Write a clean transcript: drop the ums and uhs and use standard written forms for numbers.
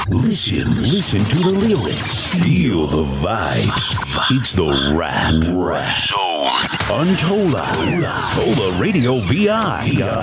Listen to the lyrics. Feel the vibes. It's the Rap Zone. Untola Radio VI.